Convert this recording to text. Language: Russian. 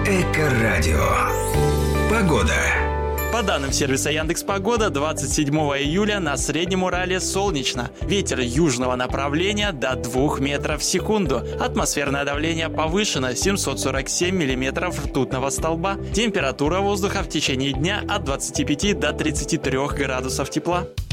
Эко-радио. Погода. По данным сервиса Яндекс.Погода, 27 июля на Среднем Урале солнечно. Ветер южного направления до 2 метров в секунду. Атмосферное давление повышено, 747 миллиметров ртутного столба. Температура воздуха в течение дня от 25 до 33 градусов тепла.